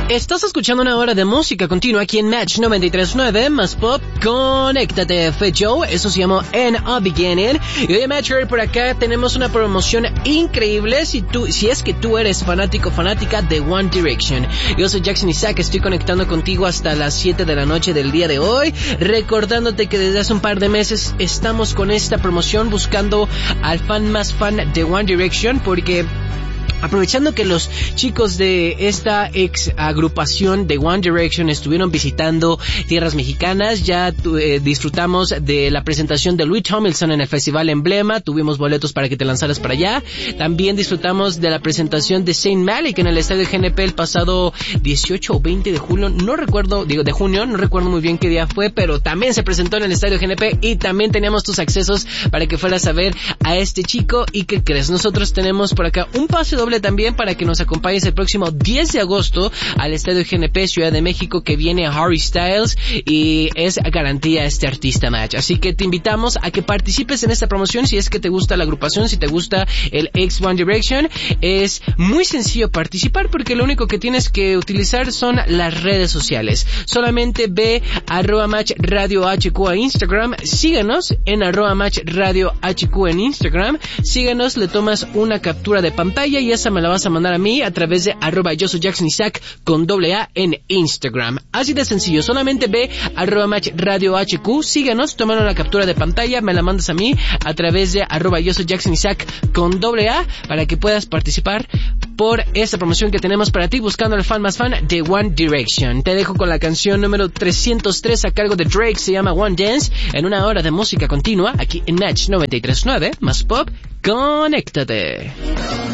Estás escuchando una hora de música continua aquí en Match 93.9 más pop. Conéctate, fue Joe, eso se llamó In a Beginning. Y hoy en Match Girl por acá tenemos una promoción increíble si es que tú eres fanática de One Direction. Yo soy Jackson Isaac, estoy conectando contigo hasta las 7 de la noche del día de hoy, recordándote que desde hace un par de meses estamos con esta promoción buscando al fan más fan de One Direction, porque aprovechando que los chicos de esta ex agrupación de One Direction estuvieron visitando tierras mexicanas, ya disfrutamos de la presentación de Louis Tomlinson en el Festival Emblema, tuvimos boletos para que te lanzaras para allá. También disfrutamos de la presentación de Saint Malik en el Estadio GNP el pasado 18 o 20 de julio, de junio, no recuerdo muy bien qué día fue, pero también se presentó en el Estadio GNP y también teníamos tus accesos para que fueras a ver a este chico. ¿Y qué crees? Nosotros tenemos por acá un pase doble también para que nos acompañes el próximo 10 de agosto al Estadio GNP Ciudad de México, que viene Harry Styles y es garantía este artista, Match. Así que te invitamos a que participes en esta promoción si es que te gusta la agrupación, si te gusta el ex One Direction. Es muy sencillo participar porque lo único que tienes que utilizar son las redes sociales. Solamente ve @Match Radio HQ a Instagram, síganos en @Match Radio HQ en Instagram, síganos, le tomas una captura de pantalla y esa me la vas a mandar a mí a través de @yo soy Jackson Isaac con ¡A! En Instagram. Así de sencillo, solamente ve @Match Radio HQ, síganos, tómalo la captura de pantalla, me la mandas a mí a través de @yo soy Jackson Isaac con ¡A! Para que puedas participar por esta promoción que tenemos para ti, buscando al fan más fan de One Direction. Te dejo con la canción número 303 a cargo de Drake, se llama One Dance, en una hora de música continua aquí en Match 93.9 más pop. Conéctate.